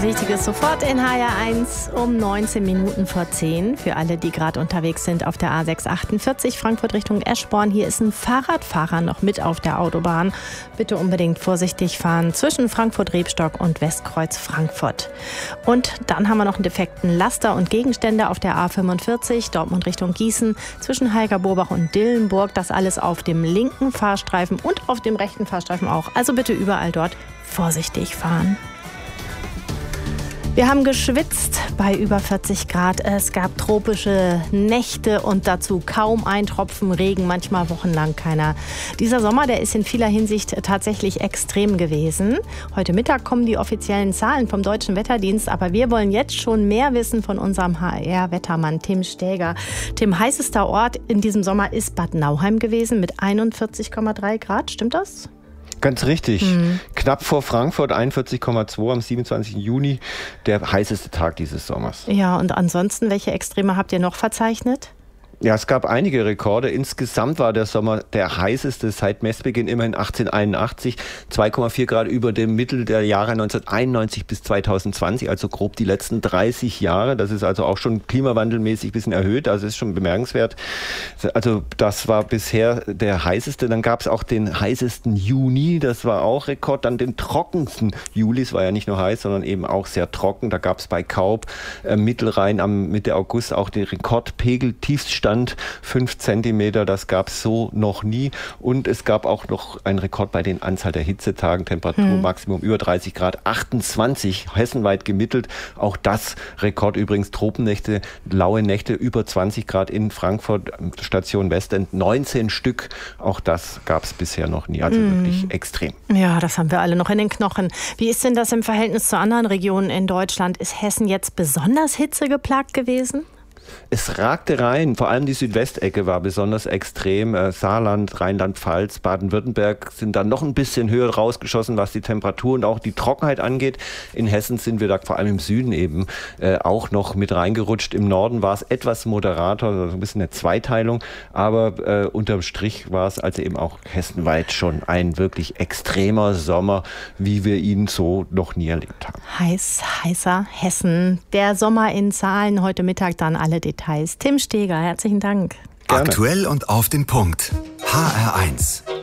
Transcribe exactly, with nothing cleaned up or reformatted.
Wichtiges sofort in H R eins um neunzehn Minuten vor zehn. Für alle, die gerade unterwegs sind auf der A sechs achtundvierzig Frankfurt Richtung Eschborn. Hier ist ein Fahrradfahrer noch mit auf der Autobahn. Bitte unbedingt vorsichtig fahren zwischen Frankfurt-Rebstock und Westkreuz Frankfurt. Und dann haben wir noch einen defekten Laster und Gegenstände auf der A fünfundvierzig Dortmund Richtung Gießen zwischen Heiger-Bobach und Dillenburg. Das alles auf dem linken Fahrstreifen und auf dem rechten Fahrstreifen auch. Also bitte überall dort vorsichtig fahren. Wir haben geschwitzt bei über vierzig Grad. Es gab tropische Nächte und dazu kaum ein Tropfen Regen, manchmal wochenlang keiner. Dieser Sommer, der ist in vieler Hinsicht tatsächlich extrem gewesen. Heute Mittag kommen die offiziellen Zahlen vom Deutschen Wetterdienst, aber wir wollen jetzt schon mehr wissen von unserem H R-Wettermann Tim Stäger. Tim, heißester Ort in diesem Sommer ist Bad Nauheim gewesen mit einundvierzig Komma drei Grad. Stimmt das? Ganz richtig. Mhm. Knapp vor Frankfurt, einundvierzig Komma zwei am siebenundzwanzigsten Juni, der heißeste Tag dieses Sommers. Ja, und ansonsten, welche Extreme habt ihr noch verzeichnet? Ja, es gab einige Rekorde. Insgesamt war der Sommer der heißeste seit Messbeginn, immerhin achtzehnhunderteinundachtzig, zwei Komma vier Grad über dem Mittel der Jahre neunzehnhunderteinundneunzig bis zweitausendzwanzig, also grob die letzten dreißig Jahre. Das ist also auch schon klimawandelmäßig ein bisschen erhöht, also ist schon bemerkenswert. Also das war bisher der heißeste. Dann gab es auch den heißesten Juni, das war auch Rekord. Dann den trockensten Juli, es war ja nicht nur heiß, sondern eben auch sehr trocken. Da gab es bei Kaub, äh, Mittelrhein am Mitte August auch den Rekordpegel, Tiefststand fünf Zentimeter, das gab es so noch nie. Und es gab auch noch einen Rekord bei den Anzahl der Hitzetagen, Temperaturmaximum hm. über dreißig Grad, achtundzwanzig, hessenweit gemittelt. Auch das Rekord übrigens, Tropennächte, laue Nächte über zwanzig Grad in Frankfurt, Station Westend, neunzehn Stück. Auch das gab es bisher noch nie, also hm. wirklich extrem. Ja, das haben wir alle noch in den Knochen. Wie ist denn das im Verhältnis zu anderen Regionen in Deutschland? Ist Hessen jetzt besonders hitzegeplagt gewesen? Es ragte rein, vor allem die Südwestecke war besonders extrem. Äh, Saarland, Rheinland-Pfalz, Baden-Württemberg sind dann noch ein bisschen höher rausgeschossen, was die Temperatur und auch die Trockenheit angeht. In Hessen sind wir da vor allem im Süden eben äh, auch noch mit reingerutscht. Im Norden war es etwas moderater, also ein bisschen eine Zweiteilung, aber äh, unterm Strich war es also eben auch hessenweit schon ein wirklich extremer Sommer, wie wir ihn so noch nie erlebt haben. Heiß, heißer Hessen. Der Sommer in Zahlen, heute Mittag dann alle Details. Tim Stäger, herzlichen Dank. Gerne. Aktuell und auf den Punkt. H R eins.